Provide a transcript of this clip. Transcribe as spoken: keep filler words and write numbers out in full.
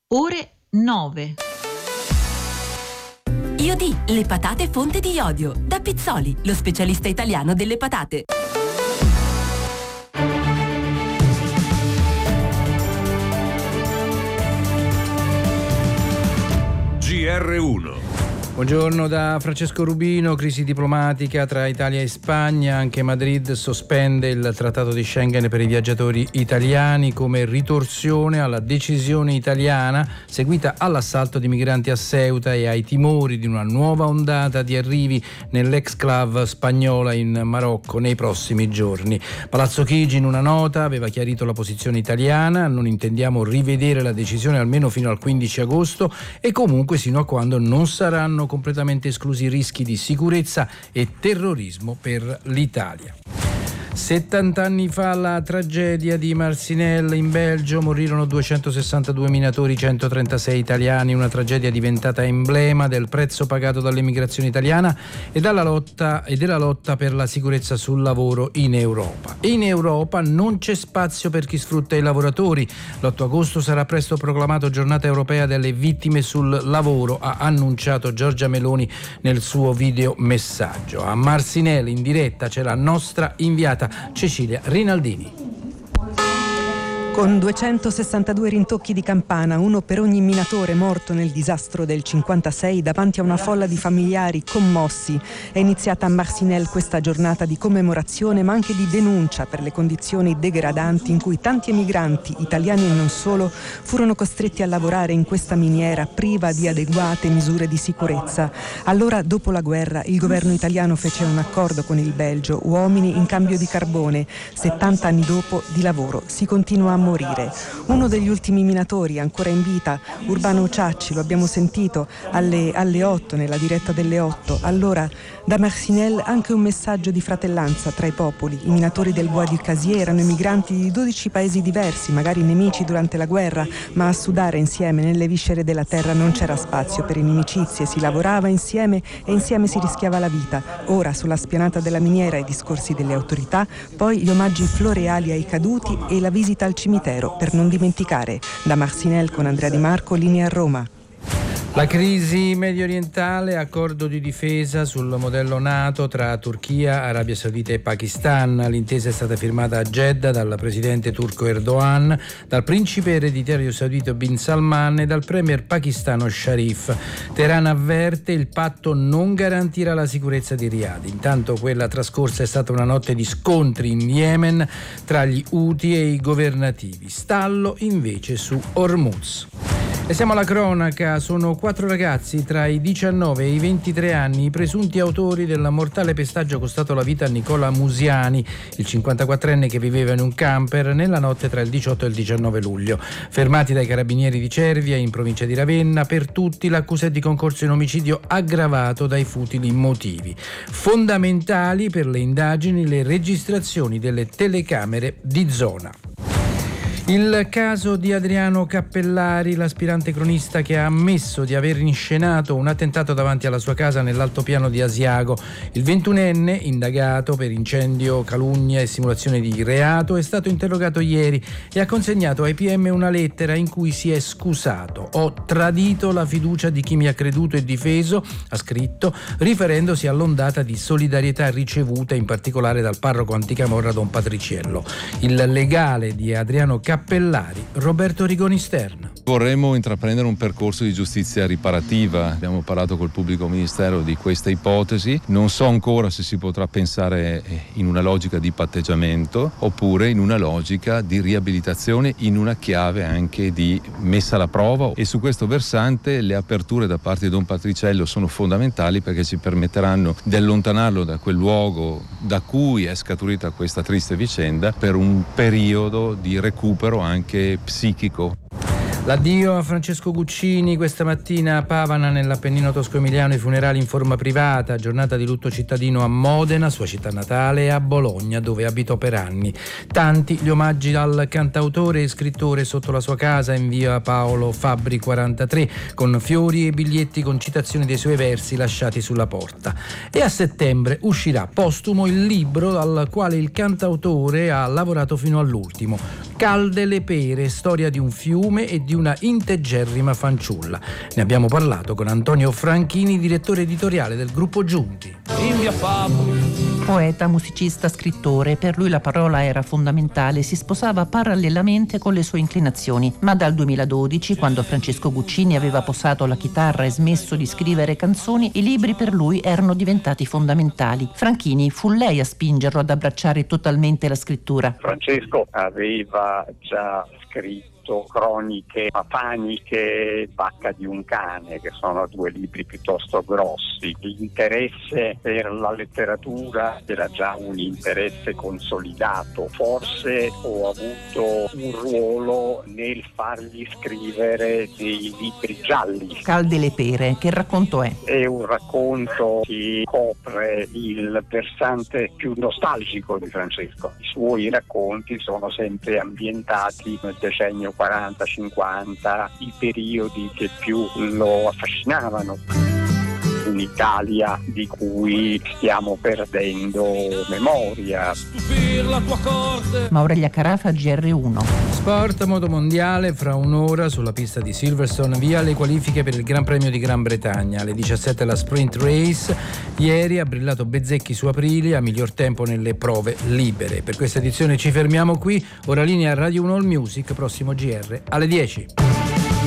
ore nove. Iodi, le patate fonte di iodio. Da Pizzoli, lo specialista italiano delle patate. G R uno. Buongiorno da Francesco Rubino. Crisi diplomatica tra Italia e Spagna. Anche Madrid sospende il trattato di Schengen per i viaggiatori italiani come ritorsione alla decisione italiana seguita all'assalto di migranti a Ceuta e ai timori di una nuova ondata di arrivi nell'exclave spagnola in Marocco nei prossimi giorni. Palazzo Chigi in una nota aveva chiarito la posizione italiana: non intendiamo rivedere la decisione almeno fino al quindici agosto e comunque sino a quando non saranno completamente esclusi rischi di sicurezza e terrorismo per l'Italia. settanta anni fa la tragedia di Marcinelle in Belgio, morirono duecentosessantadue minatori, centotrentasei italiani, una tragedia diventata emblema del prezzo pagato dall'emigrazione italiana e dalla lotta e della lotta per la sicurezza sul lavoro in Europa. In Europa non c'è spazio per chi sfrutta i lavoratori. L'otto agosto sarà presto proclamato giornata europea delle vittime sul lavoro, ha annunciato Giorgia Meloni nel suo video messaggio. A Marcinelle in diretta c'è la nostra inviata Cecilia Rinaldini. Con duecentosessantadue rintocchi di campana, uno per ogni minatore morto nel disastro del cinquantasei, davanti a una folla di familiari commossi, è iniziata a Marcinelle questa giornata di commemorazione ma anche di denuncia per le condizioni degradanti in cui tanti emigranti, italiani e non solo, furono costretti a lavorare in questa miniera priva di adeguate misure di sicurezza. Allora, dopo la guerra, il governo italiano fece un accordo con il Belgio, uomini in cambio di carbone. settanta anni dopo, di lavoro si continua a morire. Uno degli ultimi minatori ancora in vita, Urbano Ciacci, lo abbiamo sentito alle, alle otto, nella diretta delle otto. Allora, da Marcinelle anche un messaggio di fratellanza tra i popoli. I minatori del Bois du Casier erano emigranti di dodici paesi diversi, magari nemici durante la guerra, ma a sudare insieme nelle viscere della terra non c'era spazio per inimicizie, si lavorava insieme e insieme si rischiava la vita. Ora, sulla spianata della miniera, i discorsi delle autorità, poi gli omaggi floreali ai caduti e la visita al cimitero per non dimenticare. Da Marcinelle con Andrea Di Marco, linea a Roma. La crisi medio orientale, accordo di difesa sul modello NATO tra Turchia, Arabia Saudita e Pakistan. L'intesa è stata firmata a Jeddah dal presidente turco Erdogan, dal principe ereditario saudita Bin Salman e dal premier pakistano Sharif. Teheran avverte: il patto non garantirà la sicurezza di Riyadh. Intanto quella trascorsa è stata una notte di scontri in Yemen tra gli Houthi e i governativi. Stallo invece su Hormuz. E siamo alla cronaca. Sono quattro ragazzi tra i diciannove e i ventitré anni i presunti autori del mortale pestaggio costato la vita a Nicola Musiani, il cinquantaquattrenne che viveva in un camper nella notte tra il diciotto e il diciannove luglio. Fermati dai carabinieri di Cervia, in provincia di Ravenna, per tutti l'accusa è di concorso in omicidio aggravato dai futili motivi. Fondamentali per le indagini le registrazioni delle telecamere di zona. Il caso di Adriano Cappellari, l'aspirante cronista che ha ammesso di aver inscenato un attentato davanti alla sua casa nell'altopiano di Asiago. Il ventunenne, indagato per incendio, calunnia e simulazione di reato, è stato interrogato ieri e ha consegnato ai P M una lettera in cui si è scusato. Ho tradito la fiducia di chi mi ha creduto e difeso, ha scritto, riferendosi all'ondata di solidarietà ricevuta in particolare dal parroco Anticamorra Don Patriciello. Il legale di Adriano Cappellari, Cappellari, Roberto Rigoni Stern. Vorremmo intraprendere un percorso di giustizia riparativa. Abbiamo parlato col pubblico ministero di questa ipotesi. Non so ancora se si potrà pensare in una logica di patteggiamento oppure in una logica di riabilitazione in una chiave anche di messa alla prova. E su questo versante le aperture da parte di Don Patriciello sono fondamentali perché ci permetteranno di allontanarlo da quel luogo da cui è scaturita questa triste vicenda per un periodo di recupero anche psichico. L'addio a Francesco Guccini questa mattina a Pavana nell'Appennino tosco-emiliano, i funerali in forma privata, giornata di lutto cittadino a Modena, sua città natale, e a Bologna dove abitò per anni. Tanti gli omaggi al cantautore e scrittore sotto la sua casa in via Paolo Fabbri quarantatré, con fiori e biglietti con citazioni dei suoi versi lasciati sulla porta. E a settembre uscirà postumo il libro al quale il cantautore ha lavorato fino all'ultimo, Calde le pere, storia di un fiume e di una integerrima fanciulla. Ne abbiamo parlato con Antonio Franchini, direttore editoriale del Gruppo Giunti. In via Fabri. Poeta, musicista, scrittore, per lui la parola era fondamentale, si sposava parallelamente con le sue inclinazioni, ma dal duemiladodici, quando Francesco Guccini aveva posato la chitarra e smesso di scrivere canzoni, i libri per lui erano diventati fondamentali. Franchini, fu lei a spingerlo ad abbracciare totalmente la scrittura. Francesco aveva già scritto Croniche Papaniche, Bacca di un cane, che sono due libri piuttosto grossi. L'interesse per la letteratura era già un interesse consolidato. Forse ho avuto un ruolo nel fargli scrivere dei libri gialli. Calde le pere, che racconto è? È un racconto che copre il versante più nostalgico di Francesco. I suoi racconti sono sempre ambientati nel decennio quaranta cinquanta, i periodi che più lo affascinavano. Un'Italia di cui stiamo perdendo memoria. Aurelia Carafa, G R uno. Sport, moto mondiale, fra un'ora sulla pista di Silverstone, via le qualifiche per il Gran Premio di Gran Bretagna. Alle diciassette la sprint race. Ieri ha brillato Bezzecchi su Aprilia, miglior tempo nelle prove libere. Per questa edizione ci fermiamo qui. Ora linea Radio uno All Music, prossimo G R alle dieci.